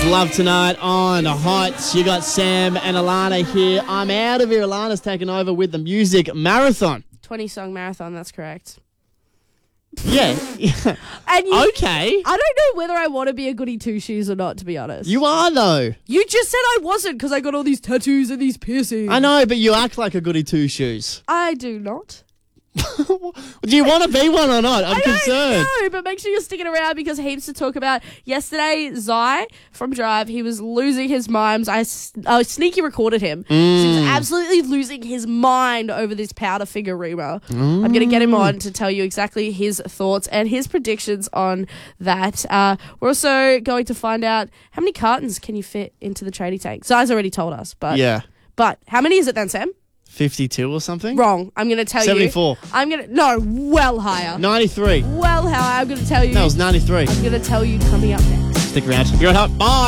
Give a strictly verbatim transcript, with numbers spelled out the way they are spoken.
Love Tonight on Hot. You got Sam and Alana here. I'm out of here. Alana's taken over with the music marathon. twenty-song marathon, that's correct. Yeah. And you, okay. I don't know whether I want to be a goody two-shoes or not, to be honest. You are, though. You just said I wasn't because I got all these tattoos and these piercings. I know, but you act like a goody two-shoes. I do not. Do you want to be one or not? I'm I concerned. don't know, but make sure you're sticking around because heaps to talk about. Yesterday, Zai from Drive, he was losing his mimes. I, I sneaky recorded him. Mm. He was absolutely losing his mind over this powder finger rumor. Mm. I'm going to get him on to tell you exactly his thoughts and his predictions on that. Uh, we're also going to find out how many cartons can you fit into the tradie tank. Zai's already told us, but Yeah. But how many is it then, Sam? fifty-two or something? Wrong. I'm going to tell seventy-four. you. I'm going to no, well higher. ninety-three. Well higher. I'm going to tell you. That was ninety-three. I'm going to tell you coming up next. Stick around. You're on Hot. Bye.